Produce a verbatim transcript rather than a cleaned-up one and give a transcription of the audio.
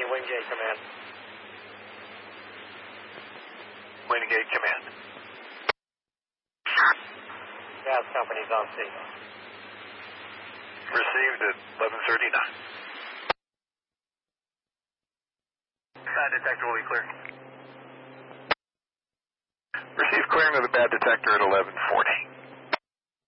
Wingate Command. Wingate Command. Gas company's on scene. Received at eleven thirty-nine. Bad detector will be clear. Received clearing of the bad detector at eleven forty.